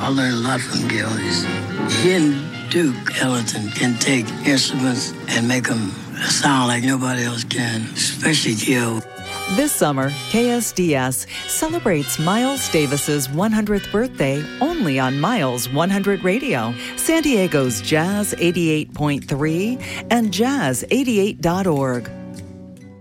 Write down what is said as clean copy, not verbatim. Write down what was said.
I learned a lot from Gil. He and Duke Ellington can take instruments and make them sound like nobody else can, especially Gil. This summer, KSDS celebrates Miles Davis's 100th birthday only on Miles 100 Radio, San Diego's Jazz 88.3 and Jazz88.org.